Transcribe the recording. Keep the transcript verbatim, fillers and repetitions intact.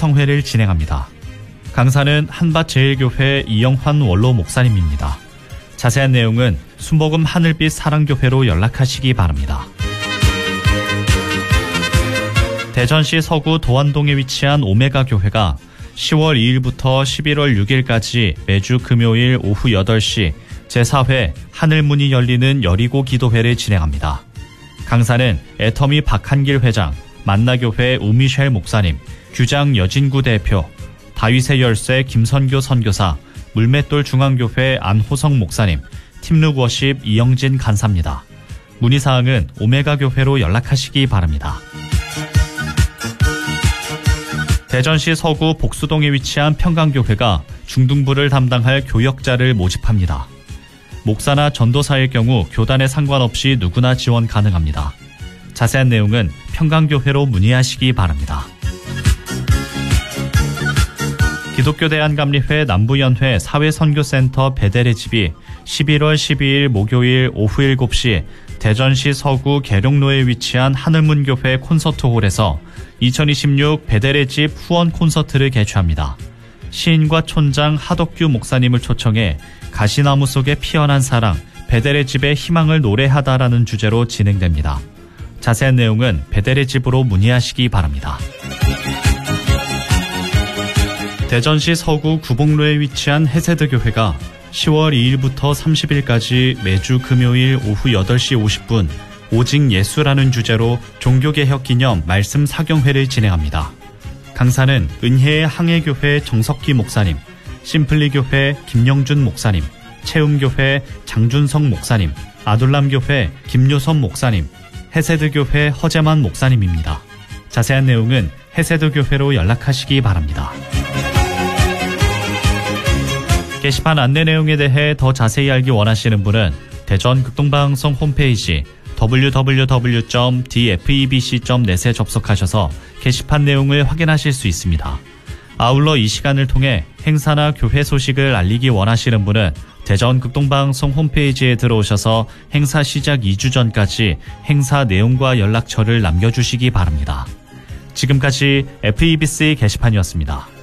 성회를 진행합니다. 강사는 한밭제일교회 이영환 원로 목사님입니다. 자세한 내용은 순복음 하늘빛 사랑교회로 연락하시기 바랍니다. 대전시 서구 도안동에 위치한 오메가 교회가 시월 이일부터 십일월 육일까지 매주 금요일 오후 여덟 시 제사 회 하늘문이 열리는 여리고 기도회를 진행합니다. 강사는 애터미 박한길 회장, 만나교회 우미셸 목사님, 규장 여진구 대표, 다윗의 열쇠 김선교 선교사, 물맷돌 중앙교회 안호성 목사님, 팀룩워십 이영진 간사입니다. 문의사항은 오메가 교회로 연락하시기 바랍니다. 대전시 서구 복수동에 위치한 평강교회가 중등부를 담당할 교역자를 모집합니다. 목사나 전도사일 경우 교단에 상관없이 누구나 지원 가능합니다. 자세한 내용은 평강교회로 문의하시기 바랍니다. 기독교대한감리회 남부연회 사회선교센터 베델의 집이 십일월 십이일 목요일 오후 일곱 시 대전시 서구 계룡로에 위치한 하늘문교회 콘서트홀에서 이천이십육 베델의 집 후원 콘서트를 개최합니다. 시인과 촌장 하덕규 목사님을 초청해 가시나무 속에 피어난 사랑, 베델의 집의 희망을 노래하다라는 주제로 진행됩니다. 자세한 내용은 베델의 집으로 문의하시기 바랍니다. 대전시 서구 구봉로에 위치한 해세드 교회가 시월 이일부터 삼십일까지 매주 금요일 오후 여덟 시 오십 분 오직 예수라는 주제로 종교개혁 기념 말씀 사경회를 진행합니다. 강사는 은혜의 항해교회 정석기 목사님, 심플리교회 김영준 목사님, 채움교회 장준성 목사님, 아둘람교회 김요선 목사님, 해세드교회 허재만 목사님입니다. 자세한 내용은 해세드교회로 연락하시기 바랍니다. 게시판 안내 내용에 대해 더 자세히 알기 원하시는 분은 대전 극동방송 홈페이지 더블유 더블유 더블유 점 디에프이비씨 점 넷에 접속하셔서 게시판 내용을 확인하실 수 있습니다. 아울러 이 시간을 통해 행사나 교회 소식을 알리기 원하시는 분은 대전 극동방송 홈페이지에 들어오셔서 행사 시작 이 주 전까지 행사 내용과 연락처를 남겨주시기 바랍니다. 지금까지 에프이비씨 게시판이었습니다.